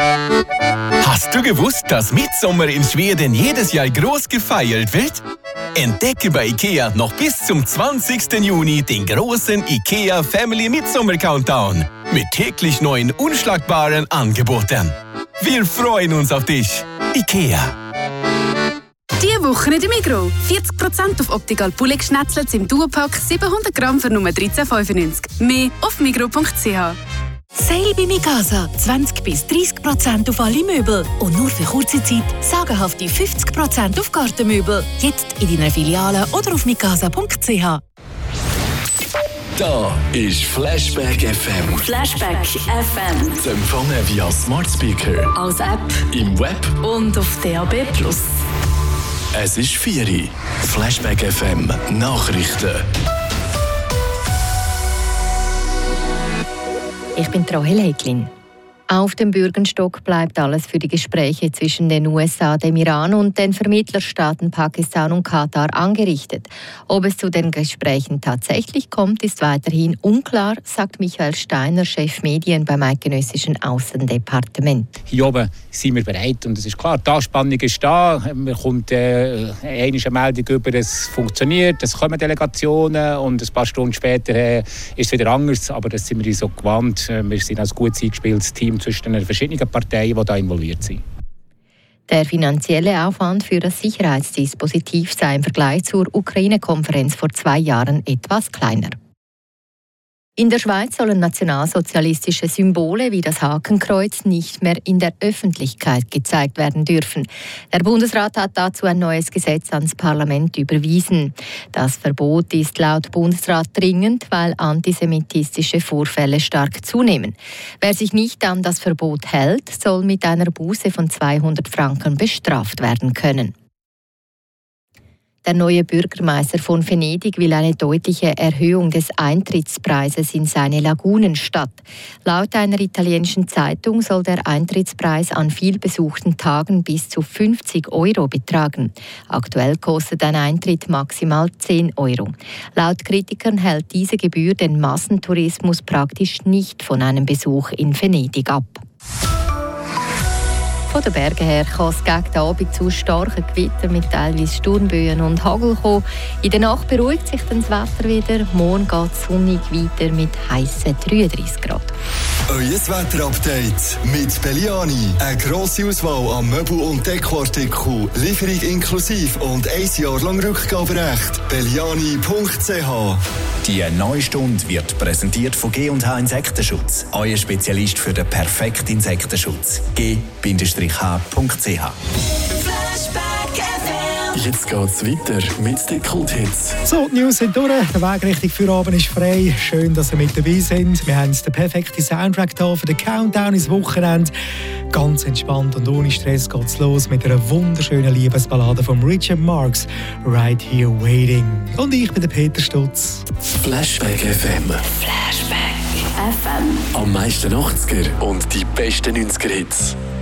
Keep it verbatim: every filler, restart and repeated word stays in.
Hast du gewusst, dass Mitsommer in Schweden jedes Jahr groß gefeiert wird? Entdecke bei IKEA noch bis zum zwanzigsten Juni den großen IKEA Family Mitsommer Countdown mit täglich neuen unschlagbaren Angeboten. Wir freuen uns auf dich. IKEA. Diese Woche in der Migros. vierzig Prozent auf Optical Poulet Schnetzlets im Duopack siebenhundert Gramm für nur dreizehn fünfundneunzig. Mehr auf migros punkt c h. Sale bei Mikasa. zwanzig bis dreißig Prozent auf alle Möbel. Und nur für kurze Zeit sagenhafte fünfzig Prozent auf Gartenmöbel. Jetzt in deiner Filiale oder auf mikasa punkt c h. Da ist Flashback F M. Flashback F M. Zu empfangen via Smart Speaker, als App, im Web und auf D A B plus. Es ist vier Uhr. Flashback F M Nachrichten. Ich bin Rahel Heitlin. Auf dem Bürgerstock bleibt alles für die Gespräche zwischen den U S A, dem Iran und den Vermittlerstaaten Pakistan und Katar angerichtet. Ob es zu den Gesprächen tatsächlich kommt, ist weiterhin unklar, sagt Michael Steiner, Chef Medien beim eidgenössischen Außendepartement. Hier oben sind wir bereit und es ist klar, die Anspannung ist da. Man kommt äh, eine Meldung über, es funktioniert, es kommen Delegationen und ein paar Stunden später äh, ist es wieder anders. Aber das sind wir so gewandt. Wir sind ein gut eingespieltes Team zwischen den verschiedenen Parteien, die da involviert sind. Der finanzielle Aufwand für das Sicherheitsdispositiv sei im Vergleich zur Ukraine-Konferenz vor zwei Jahren etwas kleiner. In der Schweiz sollen nationalsozialistische Symbole wie das Hakenkreuz nicht mehr in der Öffentlichkeit gezeigt werden dürfen. Der Bundesrat hat dazu ein neues Gesetz ans Parlament überwiesen. Das Verbot ist laut Bundesrat dringend, weil antisemitistische Vorfälle stark zunehmen. Wer sich nicht an das Verbot hält, soll mit einer Buße von zweihundert Franken bestraft werden können. Der neue Bürgermeister von Venedig will eine deutliche Erhöhung des Eintrittspreises in seine Lagunenstadt. Laut einer italienischen Zeitung soll der Eintrittspreis an vielbesuchten Tagen bis zu fünfzig Euro betragen. Aktuell kostet ein Eintritt maximal zehn Euro. Laut Kritikern hält diese Gebühr den Massentourismus praktisch nicht von einem Besuch in Venedig ab. Von den Bergen her kann es gegen den Abend zu starken Gewitter mit teilweise Sturmböen und Hagel kommen. In der Nacht beruhigt sich dann das Wetter wieder. Morgen geht es sonnig weiter mit heissen dreiunddreißig Grad. Euer Wetterupdate mit Belliani. Eine grosse Auswahl an Möbel- und Dekoartikeln. Lieferung inklusive und ein Jahr lang Rückgaberecht. Belliani punkt c h. Die neue Stunde wird präsentiert von G und H Insektenschutz. Euer Spezialist für den perfekten Insektenschutz. G H punkt c h. Jetzt geht's weiter mit den Kulthits. So, die News sind durch. Der Weg Richtung Feierabend ist frei. Schön, dass ihr mit dabei sind. Wir haben den perfekten Soundtrack hier für den Countdown ins Wochenende. Ganz entspannt und ohne Stress geht's los mit einer wunderschönen Liebesballade von Richard Marx, Right Here Waiting. Und ich bin der Peter Stutz. Flashback F M. Flashback F M. Am meisten achtziger und die besten neunziger Hits.